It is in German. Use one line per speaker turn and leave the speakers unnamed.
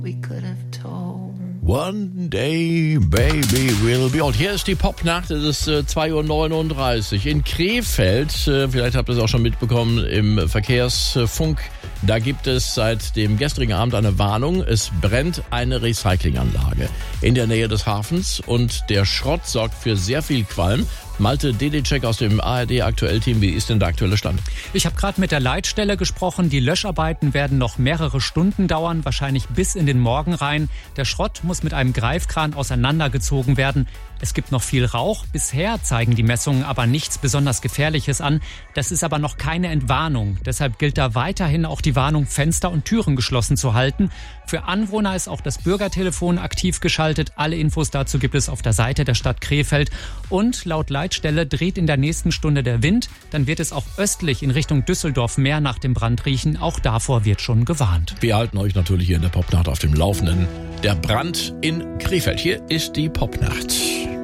we could have told.
One day, baby, will be old. Hier ist die Popnacht, es ist 2:39 Uhr in Krefeld. Vielleicht habt ihr es auch schon mitbekommen im Verkehrsfunk. Da gibt es seit dem gestrigen Abend eine Warnung. Es brennt eine Recyclinganlage in der Nähe des Hafens und der Schrott sorgt für sehr viel Qualm. Malte Dedicek aus dem ARD-Aktuell-Team, wie ist denn der aktuelle Stand?
Ich habe gerade mit der Leitstelle gesprochen. Die Löscharbeiten werden noch mehrere Stunden dauern, wahrscheinlich bis in den Morgen rein. Der Schrott muss mit einem Greifkran auseinandergezogen werden. Es gibt noch viel Rauch. Bisher zeigen die Messungen aber nichts besonders Gefährliches an. Das ist aber noch keine Entwarnung. Deshalb gilt da weiterhin auch die Warnung, Fenster und Türen geschlossen zu halten. Für Anwohner ist auch das Bürgertelefon aktiv geschaltet. Alle Infos dazu gibt es auf der Seite der Stadt Krefeld. Und laut Leitstelle dreht in der nächsten Stunde der Wind. Dann wird es auch östlich in Richtung Düsseldorf mehr nach dem Brand riechen. Auch davor wird schon gewarnt.
Wir halten euch natürlich hier in der Popnacht auf dem Laufenden. Der Brand in Krefeld. Hier ist die Popnacht.